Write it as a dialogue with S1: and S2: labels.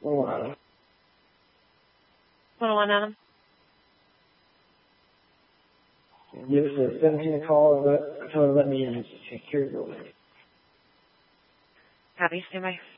S1: Hold on.
S2: Hold on, Adam.
S1: Send him a call and let me in the security building.
S2: Copy, stand by.